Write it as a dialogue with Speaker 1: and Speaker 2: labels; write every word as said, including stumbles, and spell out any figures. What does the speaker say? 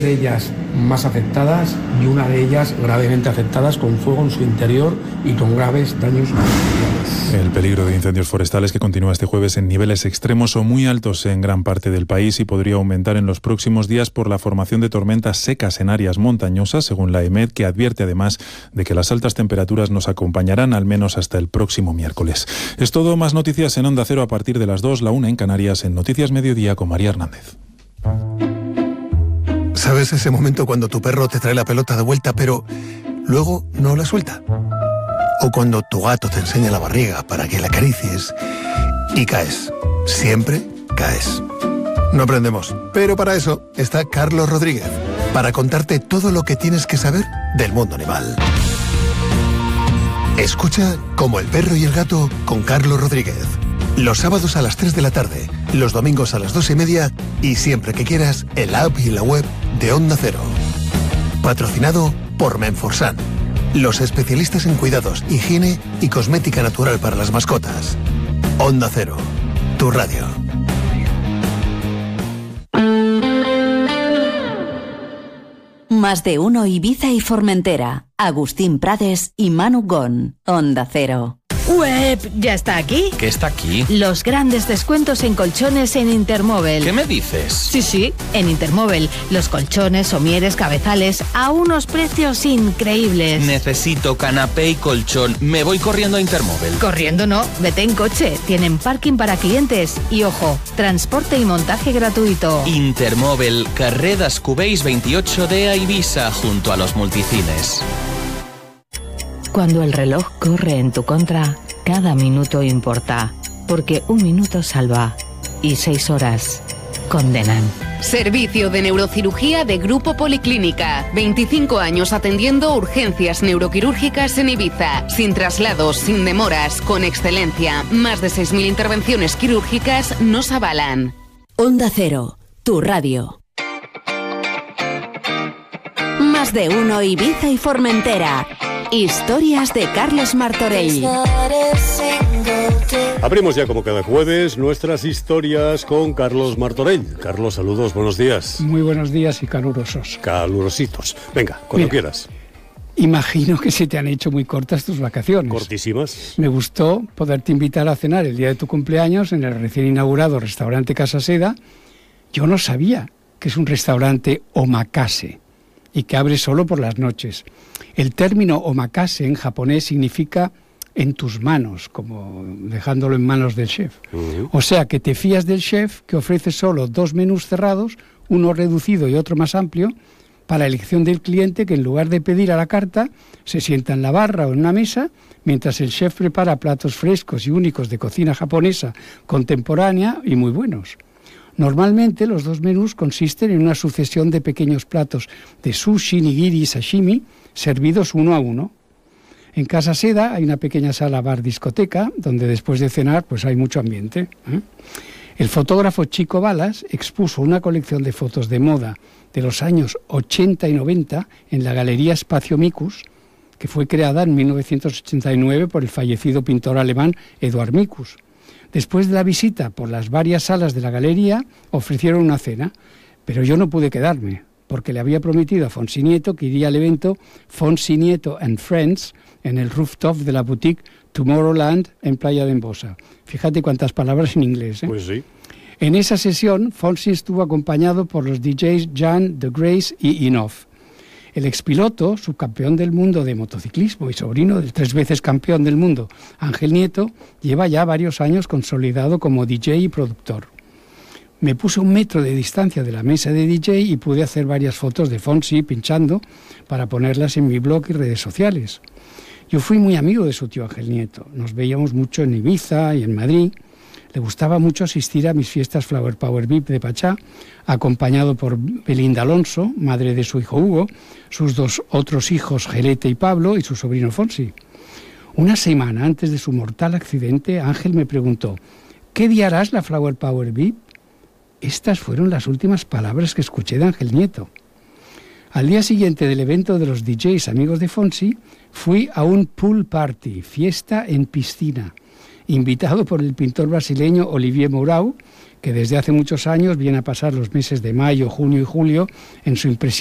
Speaker 1: de ellas más afectadas y una de ellas gravemente afectadas con fuego en su interior y con graves daños materiales.
Speaker 2: El peligro de incendios forestales que continúa este jueves en niveles extremos o muy altos en gran parte del país y podría aumentar en los próximos días por la formación de tormentas secas en áreas montañosas, según la EMET, que advierte además de que las altas temperaturas nos acompañarán al menos hasta el próximo miércoles. Es todo, más noticias en Onda Cero a partir de las dos, la una en Canarias, en Noticias Mediodía con María Hernández.
Speaker 3: ¿Sabes ese momento cuando tu perro te trae la pelota de vuelta, pero luego no la suelta? O cuando tu gato te enseña la barriga para que la acaricies y caes. Siempre caes. No aprendemos, pero para eso está Carlos Rodríguez, para contarte todo lo que tienes que saber del mundo animal. Escucha Como el perro y el gato con Carlos Rodríguez. Los sábados a las tres de la tarde, los domingos a las dos y media y siempre que quieras en la app y la web de Onda Cero. Patrocinado por Menforsan, los especialistas en cuidados, higiene y cosmética natural para las mascotas. Onda Cero, tu radio.
Speaker 4: Más de uno Ibiza y Formentera. Agustín Prades y Manu Gon. Onda Cero.
Speaker 5: Web, ¿ya está aquí?
Speaker 6: ¿Qué está aquí?
Speaker 5: Los grandes descuentos en colchones en Intermóvil.
Speaker 6: ¿Qué me dices?
Speaker 5: Sí, sí, en Intermóvil. Los colchones, somieres, cabezales, a unos precios increíbles.
Speaker 6: Necesito canapé y colchón. Me voy corriendo a Intermóvil.
Speaker 5: Corriendo no, vete en coche. Tienen parking para clientes y, ojo, transporte y montaje gratuito.
Speaker 6: Intermóvil, Carreras Cubéis veintiocho D a Ibiza, junto a los multicines.
Speaker 5: Cuando el reloj corre en tu contra, cada minuto importa, porque un minuto salva y seis horas condenan.
Speaker 7: Servicio de neurocirugía de Grupo Policlínica. veinticinco años atendiendo urgencias neuroquirúrgicas en Ibiza. Sin traslados, sin demoras, con excelencia. Más de seis mil intervenciones quirúrgicas nos avalan.
Speaker 4: Onda Cero, tu radio. Más de uno Ibiza y Formentera. Historias de Carlos Martorell.
Speaker 8: Abrimos ya como cada jueves nuestras historias con Carlos Martorell. Carlos, saludos, buenos días.
Speaker 1: Muy buenos días y calurosos.
Speaker 8: Calurositos. Venga, cuando
Speaker 1: Mira,
Speaker 8: quieras.
Speaker 1: Imagino que se te han hecho muy cortas tus vacaciones.
Speaker 8: Cortísimas.
Speaker 1: Me gustó poderte invitar a cenar el día de tu cumpleaños en el recién inaugurado restaurante Casa Seda. Yo no sabía que es un restaurante omakase y que abre solo por las noches. El término omakase en japonés significa en tus manos, como dejándolo en manos del chef. Uh-huh. O sea, que te fías del chef, que ofrece solo dos menús cerrados, uno reducido y otro más amplio, para elección del cliente, que en lugar de pedir a la carta, se sienta en la barra o en una mesa, mientras el chef prepara platos frescos y únicos de cocina japonesa contemporánea y muy buenos. Normalmente los dos menús consisten en una sucesión de pequeños platos de sushi, nigiri y sashimi, servidos uno a uno. En Casa Seda hay una pequeña sala bar discoteca, donde después de cenar pues hay mucho ambiente, ¿eh? El fotógrafo Chico Balas expuso una colección de fotos de moda de los años ochenta y noventa en la Galería Espacio Micus, que fue creada en mil novecientos ochenta y nueve por el fallecido pintor alemán Eduard Micus. Después de la visita por las varias salas de la galería, ofrecieron una cena, pero yo no pude quedarme, porque le había prometido a Fonsi Nieto que iría al evento Fonsi Nieto and Friends en el rooftop de la boutique Tomorrowland en Playa de Embosa. Fíjate cuántas palabras en inglés, ¿eh?
Speaker 8: Pues sí.
Speaker 1: En esa sesión, Fonsi estuvo acompañado por los D Js Jan, The Grace y Inoff. El expiloto, subcampeón del mundo de motociclismo y sobrino del tres veces campeón del mundo, Ángel Nieto, lleva ya varios años consolidado como D J y productor. Me puse a un metro de distancia de la mesa de D J y pude hacer varias fotos de Fonsi pinchando para ponerlas en mi blog y redes sociales. Yo fui muy amigo de su tío Ángel Nieto. Nos veíamos mucho en Ibiza y en Madrid. Le gustaba mucho asistir a mis fiestas Flower Power V I P de Pachá, acompañado por Belinda Alonso, madre de su hijo Hugo, sus dos otros hijos Gelete y Pablo y su sobrino Fonsi. Una semana antes de su mortal accidente, Ángel me preguntó: ¿qué día harás la Flower Power V I P? Estas fueron las últimas palabras que escuché de Ángel Nieto. Al día siguiente del evento de los D Js amigos de Fonsi, fui a un pool party, fiesta en piscina. invitado por el pintor brasileño Olivier Mourão, que desde hace muchos años viene a pasar los meses de mayo, junio y julio en su impresionante